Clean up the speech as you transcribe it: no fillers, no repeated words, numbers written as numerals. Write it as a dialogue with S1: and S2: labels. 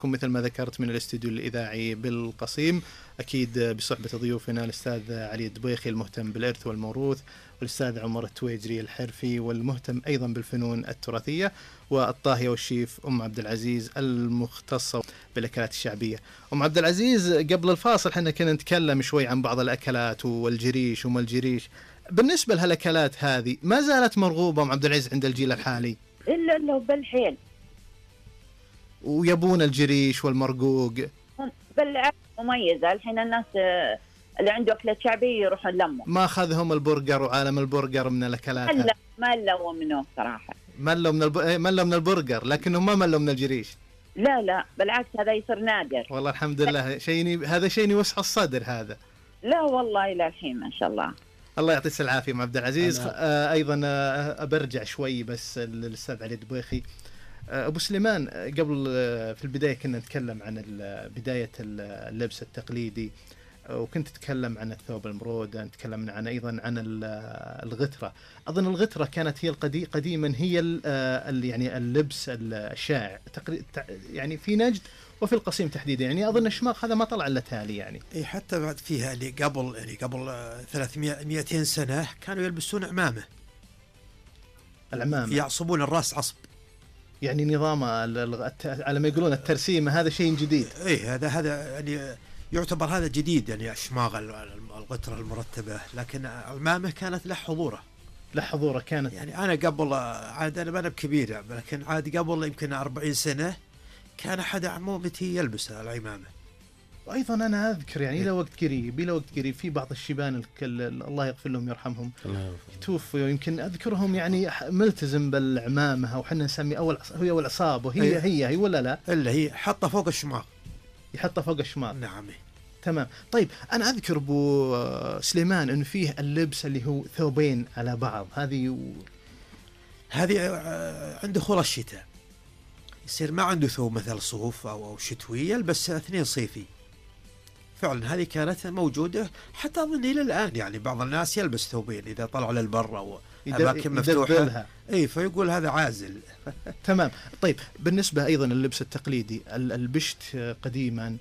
S1: مثل ما ذكرت من الاستديو الإذاعي بالقصيم، أكيد بصحبة ضيوفنا الأستاذ علي الدبيخي المهتم بالإرث والموروث، والأستاذ عمر التويجري الحرفي والمهتم أيضا بالفنون التراثية، والطاهية والشيف أم عبد العزيز المختصة بالأكلات الشعبية. أم عبد العزيز، قبل الفاصل حنا كنا نتكلم شوي عن بعض الأكلات والجريش وما الجريش. بالنسبة لهالأكلات هذه ما زالت مرغوبة أم عبد العزيز عند الجيل الحالي؟
S2: إلا بالحيل،
S1: ويبون الجريش والمرقوق.
S2: بالعكس مميزة. الحين الناس اللي عنده أكلة شعبية يروحون لموا.
S1: ما أخذهم البرجر وعالم البرجر من الأكلات؟
S2: ما لوا منه صراحة.
S1: ملوا من البرجر، لكنهم ما ملوا من الجريش.
S2: لا بالعكس، هذا يصير نادر
S1: والله الحمد لله. هذا شيء يوسع الصدر هذا.
S2: لا والله إلى الحين ما شاء الله.
S1: الله يعطيك العافية أم عبد العزيز. أيضا أبرجع شوي بس للأستاذ علي الدبيخي. أبو سليمان، قبل في البداية كنا نتكلم عن بداية اللبس التقليدي، وكنت تتكلم عن الثوب المرود، تكلمنا عن أيضا عن الغترة. أظن الغترة كانت هي قديما هي يعني اللبس الشائع يعني في نجد وفي القصيم تحديدا. يعني أظن الشماغ هذا ما طلع إلا تالي يعني.
S3: إيه، حتى بعد فيها اللي قبل 300 سنة كانوا يلبسون عمامة.
S1: العمامة
S3: يعصبون الرأس عصب،
S1: يعني نظام على ما يقولون الترسيمة، هذا شيء جديد.
S3: إيه، هذا يعني يعتبر هذا جديد، يعني الشماغ الغترة المرتبة، لكن عمامة كانت له حضوره كانت. يعني أنا قبل عاد أنا ما بكبير، لكن عاد قبل يمكن 40 سنة كان أحد عمومتي يلبس العمامة.
S1: وأيضا أنا أذكر يعني إلى وقت قريب في بعض الشيبان الله يغفر لهم يرحمهم توفوا، يمكن أذكرهم يعني ملتزم بالعمامة، وحنا نسمي هي والعصابة، هي ولا لا؟
S3: إلا هي حطها فوق الشماغ.
S1: يحطها فوق الشماغ.
S3: نعم.
S1: تمام. طيب أنا أذكر أبو سليمان إنه فيه اللبس اللي هو ثوبين على بعض. هذه
S3: عند دخول الشتاء يصير ما عنده ثوب مثل صوف أو شتوي، يلبس 2 صيفي. فعلا هذه كانت موجودة حتى أظن إلى الآن، يعني بعض الناس يلبس ثوبين إذا طلعوا للبر أو أماكن مفتوحة. إيه، فيقول هذا عازل.
S1: تمام. طيب بالنسبة أيضا للبس التقليدي، البشت قديما